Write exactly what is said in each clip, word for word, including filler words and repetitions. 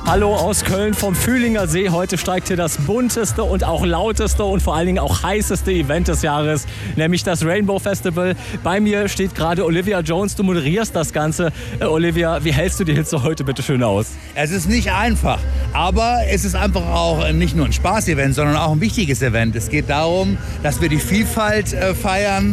Hallo aus Köln vom Fühlinger See. Heute steigt hier das bunteste und auch lauteste und vor allen Dingen auch heißeste Event des Jahres, nämlich das Rainbow Festival. Bei mir steht gerade Olivia Jones. Du moderierst das Ganze. Äh, Olivia, wie hältst du die Hitze heute bitte schön aus? Es ist nicht einfach, aber es ist einfach auch nicht nur ein Spaß-Event, sondern auch ein wichtiges Event. Es geht darum, dass wir die Vielfalt äh, feiern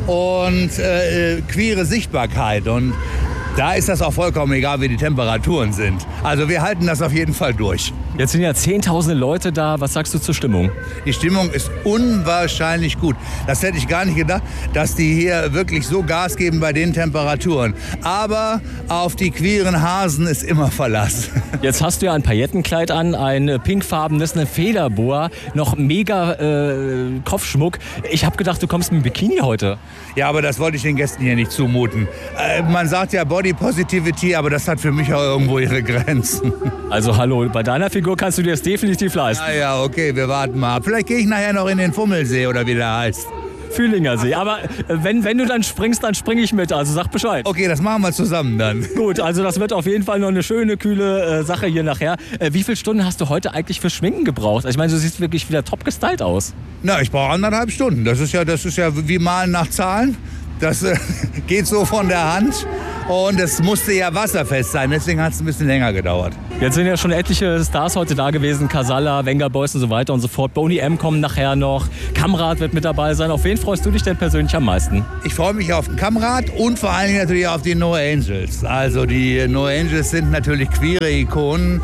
und äh, queere Sichtbarkeit. Und da ist das auch vollkommen egal, wie die Temperaturen sind. Also wir halten das auf jeden Fall durch. Jetzt sind ja zehntausende Leute da. Was sagst du zur Stimmung? Die Stimmung ist unwahrscheinlich gut. Das hätte ich gar nicht gedacht, dass die hier wirklich so Gas geben bei den Temperaturen. Aber auf die queeren Hasen ist immer Verlass. Jetzt hast du ja ein Paillettenkleid an, ein pinkfarbenes, eine Federboa, noch mega äh, Kopfschmuck. Ich habe gedacht, du kommst mit einem Bikini heute. Ja, aber das wollte ich den Gästen hier nicht zumuten. Äh, man sagt ja Body Positivity, aber das hat für mich auch irgendwo ihre Grenzen. Also hallo, bei deiner Figur kannst du dir das definitiv leisten. Ah ja, okay, wir warten mal. Vielleicht gehe ich nachher noch in den Fummelsee oder wie der heißt. Fühlinger See. Aber wenn, wenn du dann springst, dann springe ich mit. Also sag Bescheid. Okay, das machen wir zusammen dann. Gut, also das wird auf jeden Fall noch eine schöne, kühle äh, Sache hier nachher. Äh, wie viele Stunden hast du heute eigentlich für Schminken gebraucht? Also ich meine, du siehst wirklich wieder top gestylt aus. Na, ich brauche anderthalb Stunden. Das ist ja, das ist ja wie Malen nach Zahlen. Das äh, geht so von der Hand. Und es musste ja wasserfest sein, deswegen hat es ein bisschen länger gedauert. Jetzt sind ja schon etliche Stars heute da gewesen. Casalla, Venga Boys und so weiter und so fort. Boney M kommen nachher noch. Kamrat wird mit dabei sein. Auf wen freust du dich denn persönlich am meisten? Ich freue mich auf den Kamrat und vor allen Dingen natürlich auf die No Angels. Also die No Angels sind natürlich queere Ikonen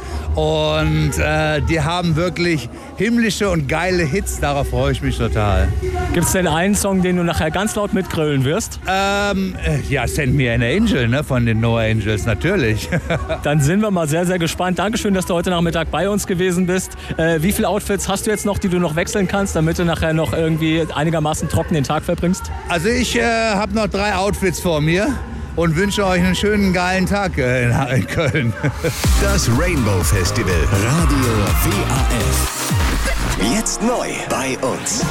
und äh, die haben wirklich himmlische und geile Hits. Darauf freue ich mich total. Gibt es denn einen Song, den du nachher ganz laut mitgrölen wirst? Ähm, ja, Send Me an Angel, ne, von den No Angels, natürlich. Dann sind wir mal sehr, sehr gespannt. Dankeschön, dass du heute Nachmittag bei uns gewesen bist. Äh, wie viele Outfits hast du jetzt noch, die du noch wechseln kannst, damit du nachher noch irgendwie einigermaßen trocken den Tag verbringst? Also ich äh, habe noch drei Outfits vor mir und wünsche euch einen schönen, geilen Tag äh, in Köln. Das Rainbow Festival, Radio W A F. Jetzt neu bei uns.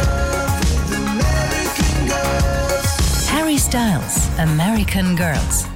Harry Styles, American Girls.